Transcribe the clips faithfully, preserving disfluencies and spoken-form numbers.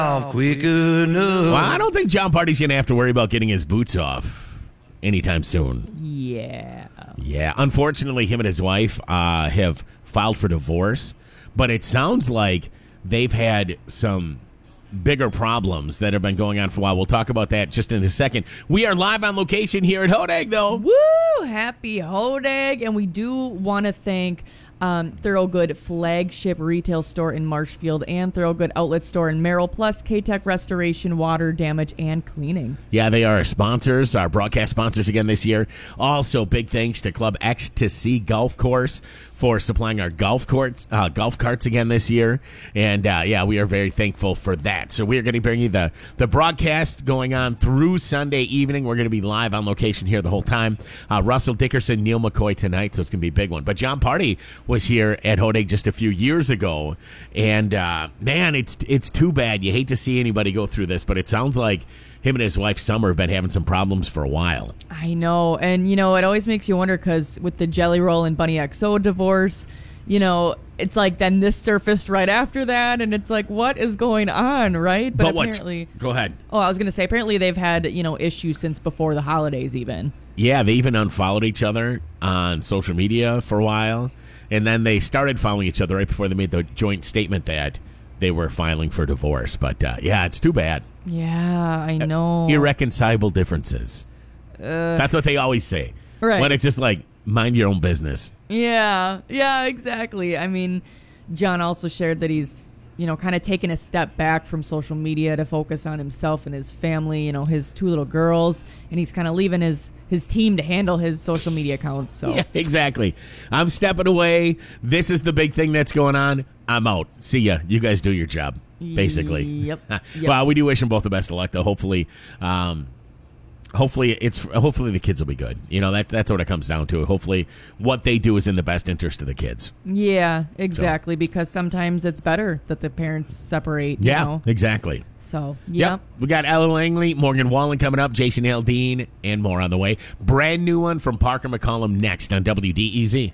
quick enough. Well, I don't think John Party's going to have to worry about getting his boots off anytime soon. Yeah. Yeah. Unfortunately, him and his wife uh, have filed for divorce, but it sounds like they've had some bigger problems that have been going on for a while. We'll talk about that just in a second. We are live on location here at Hodag, though. Woo! Happy Hodag. And we do want to thank um, Thorogood flagship retail store in Marshfield and Thorogood outlet store in Merrill, plus K-Tech Restoration, Water Damage, and Cleaning. Yeah, they are our sponsors, our broadcast sponsors again this year. Also, big thanks to Club Ecstasy Golf Course for supplying our golf courts, uh, golf carts again this year. And, uh, yeah, we are very thankful for that. So we are going to bring you the, the broadcast going on through Sunday evening. We're going to be live on location here the whole time. Uh, Russell Dickerson, Neil McCoy tonight, so it's going to be a big one. But John Party was here at Hodag just a few years ago. And, uh, man, it's it's too bad. You hate to see anybody go through this, but it sounds like him and his wife, Summer, have been having some problems for a while. I know. And, you know, it always makes you wonder because with the Jelly Roll and Bunny X O divorce, you know, it's like then this surfaced right after that. And it's like, what is going on, right? But, but apparently, what's... Go ahead. Oh, I was going to say, apparently they've had, you know, issues since before the holidays even. Yeah, they even unfollowed each other on social media for a while. And then they started following each other right before they made the joint statement that they were filing for divorce. But, uh, yeah, it's too bad. Yeah, I know. Irreconcilable differences. Uh, That's what they always say. Right. When it's just like, mind your own business. Yeah, yeah, exactly. I mean, John also shared that he's, you know, kind of taken a step back from social media to focus on himself and his family, you know, his two little girls, and he's kind of leaving his, his team to handle his social media accounts. So yeah, exactly. I'm stepping away. This is the big thing that's going on. I'm out. See ya. You guys do your job, basically. Yep. yep. Well, we do wish them both the best of luck, though. Hopefully, um, hopefully it's hopefully the kids will be good. You know, that that's what it comes down to. Hopefully, what they do is in the best interest of the kids. Yeah, exactly. So, because sometimes it's better that the parents separate. You yeah, know? exactly. So, yeah. Yep. We got Ellen Langley, Morgan Wallen coming up, Jason Aldean, and more on the way. Brand new one from Parker McCollum next on W D E Z.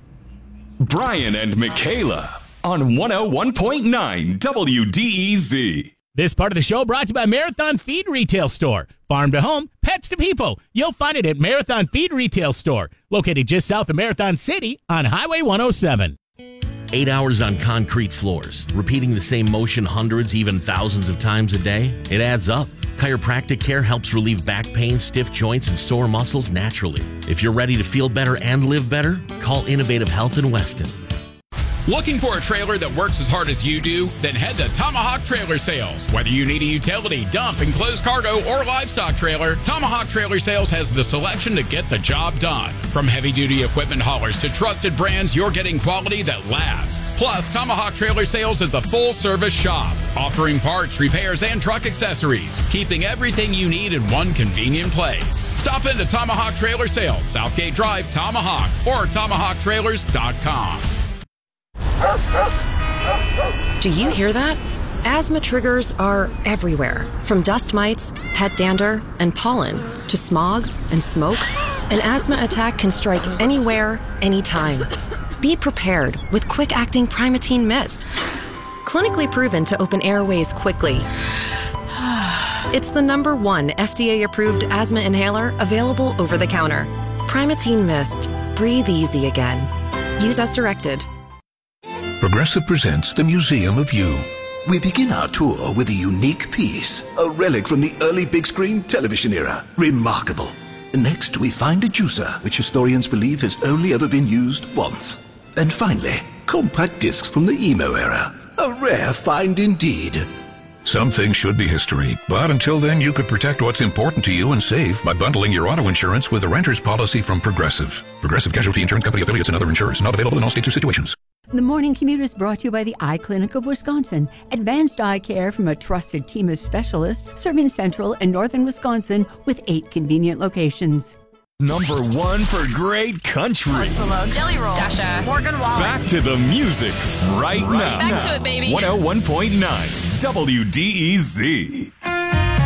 Brian and Michaela on one oh one point nine W D E Z. This part of the show brought to you by Marathon Feed Retail Store. Farm to home, pets to people. You'll find it at Marathon Feed Retail Store, located just south of Marathon City on Highway one oh seven. Eight hours on concrete floors, repeating the same motion hundreds, even thousands of times a day, it adds up. Chiropractic care helps relieve back pain, stiff joints, and sore muscles naturally. If you're ready to feel better and live better, call Innovative Health in Weston. Looking for a trailer that works as hard as you do? Then head to Tomahawk Trailer Sales. Whether you need a utility, dump, enclosed cargo, or livestock trailer, Tomahawk Trailer Sales has the selection to get the job done. From heavy-duty equipment haulers to trusted brands, you're getting quality that lasts. Plus, Tomahawk Trailer Sales is a full-service shop, offering parts, repairs, and truck accessories, keeping everything you need in one convenient place. Stop into Tomahawk Trailer Sales, Southgate Drive, Tomahawk, or tomahawk trailers dot com. Do you hear that? Asthma triggers are everywhere, from dust mites, pet dander, and pollen, to smog and smoke. An asthma attack can strike anywhere, anytime. Be prepared with quick-acting Primatene Mist. Clinically proven to open airways quickly. It's the number one F D A-approved asthma inhaler available over the counter. Primatene Mist. Breathe easy again. Use as directed. Progressive presents the Museum of You. We begin our tour with a unique piece, a relic from the early big screen television era. Remarkable. Next, we find a juicer, which historians believe has only ever been used once. And finally, compact discs from the emo era. A rare find indeed. Some things should be history, but until then you could protect what's important to you and save by bundling your auto insurance with a renter's policy from Progressive. Progressive Casualty Insurance Company affiliates and other insurers. Not available in all states or situations. The Morning Commute is brought to you by the Eye Clinic of Wisconsin. Advanced eye care from a trusted team of specialists serving central and northern Wisconsin with eight convenient locations. Number one for great country. Hello, Jelly Roll, Dasha, Morgan Wallen. Back to the music right, right now. Back to it, baby. one oh one point nine W D E Z.